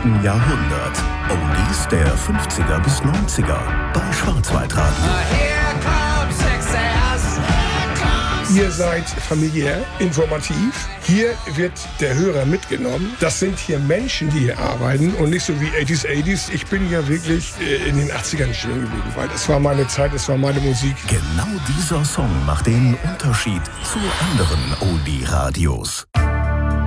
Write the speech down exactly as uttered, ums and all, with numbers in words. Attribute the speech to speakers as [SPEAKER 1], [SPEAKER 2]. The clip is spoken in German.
[SPEAKER 1] letzten Jahrhundert. Oldies der fünfziger bis neunziger bei Schwarzwaldradio.
[SPEAKER 2] Ihr seid familiär, informativ. Hier wird der Hörer mitgenommen. Das sind hier Menschen, die hier arbeiten und nicht so wie achtziger, achtziger. Ich bin ja wirklich äh, in den achtzigern stehen geblieben, weil das war meine Zeit, das war meine Musik.
[SPEAKER 1] Genau dieser Song macht den Unterschied zu anderen Oldie-Radios.